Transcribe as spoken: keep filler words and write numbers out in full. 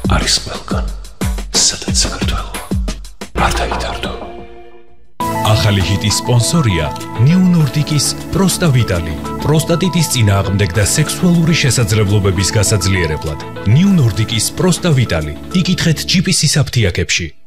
არის ყველგან, სადაც საქართველო არ დაითარდო. ახალი ჰიტის სპონსორია New Nordic-ის Prosta Vitali, პროსტატიტის წინააღმდეგ და სექსუალური შესაძლებლობების გასაძლიერებლად. New Nordic-ის Prosta Vitali. იკითხეთ ჯი პი სის აფთიაქებში.